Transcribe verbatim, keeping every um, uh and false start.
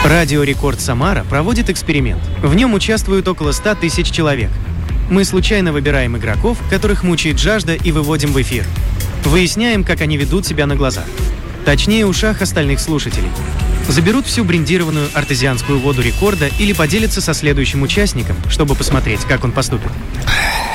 Радио Рекорд Самара проводит эксперимент. В нем участвуют около ста тысяч человек. Мы случайно выбираем игроков, которых мучает жажда, и выводим в эфир. Выясняем, как они ведут себя на глазах. Точнее, ушах остальных слушателей. Заберут всю брендированную артезианскую воду рекорда или поделятся со следующим участником, чтобы посмотреть, как он поступит.